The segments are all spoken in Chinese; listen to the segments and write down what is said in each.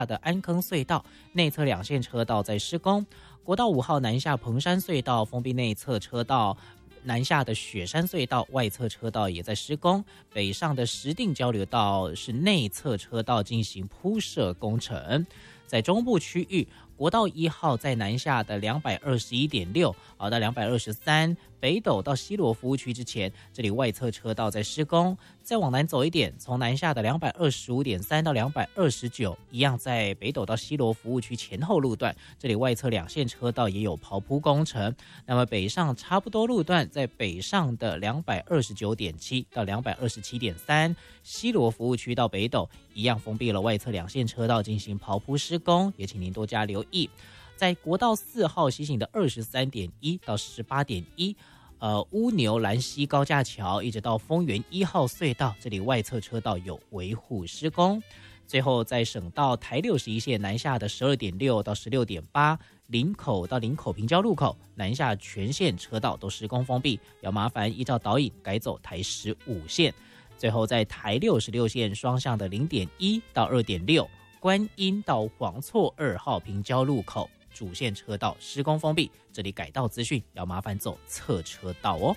的安坑隧道内侧2线车道在施工，国道5号南下彭山隧道封闭内侧车道，南下的雪山隧道外侧车道也在施工，北上的石碇交流道是内侧车道进行铺设工程。在中部区域，国道1号在南下的221.6到223，北斗到西螺服务区之前，这里外侧车道在施工。再往南走一点，从南下的225.3到229，一样在北斗到西螺服务区前后路段，这里外侧2线车道也有刨铺工程。那么北上差不多路段，在北上的229.7到227.3，西螺服务区到北斗一样封闭了外侧2线车道进行刨铺施工，也请您多加留意。在国道4号西行的23.1到18.1，乌牛兰溪高架桥一直到丰原1号隧道，这里外侧车道有维护施工。最后在省道台61线南下的12.6到16.8，林口到林口平交路口南下全线车道都施工封闭，要麻烦依照导引改走台15线。最后在台66线双向的0.1到2.6，观音到黄厝2号平交路口主线车道施工封闭，这里改道资讯要麻烦走侧车道哦。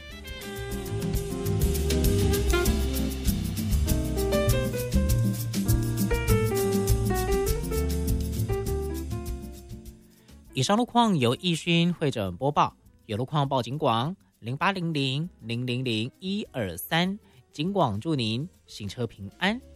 以上路况由义勋会诊播报，有路况报警广0800000123，警广祝您行车平安。